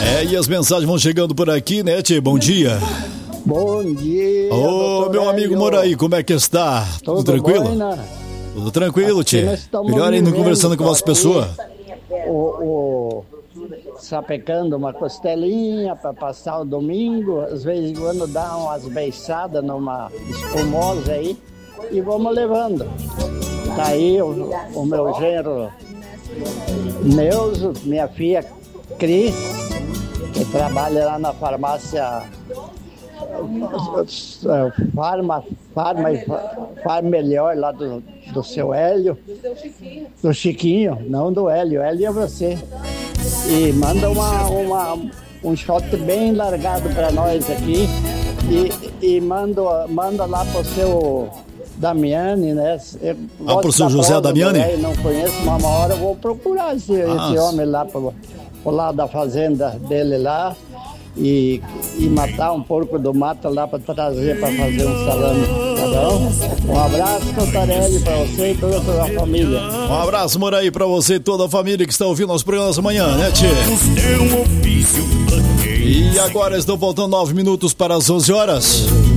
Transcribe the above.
E as mensagens vão chegando por aqui, né, Tchê? Bom dia. Bom dia. Ô, meu amigo Moraí, como é que está? Tudo tranquilo? Bom, né? Tudo tranquilo, Tchê. Melhor ainda conversando com a vossa pessoa. Sapecando uma costelinha para passar o domingo, às vezes quando dá umas beiçadas numa espumosa aí, e vamos levando. Tá aí o meu genro Neuso, minha filha Cris, que trabalha lá na farmácia Farma Melhor, lá do seu Hélio, do Chiquinho, não do Hélio, Hélio é você. E manda um shot bem largado para nós aqui e manda lá pro seu Damiani, né? Pro seu José Damiani? Não conheço, mas uma hora eu vou procurar esse homem lá pro lado da fazenda dele lá e matar um porco do mato lá para trazer para fazer um salame, tá bom? Um abraço, Cantarelli, para você e toda a sua família. Um abraço, Moraí, para você e toda a família que está ouvindo nosso programa amanhã, né, Tchê? E agora estão faltando 9 minutos para as 11 horas.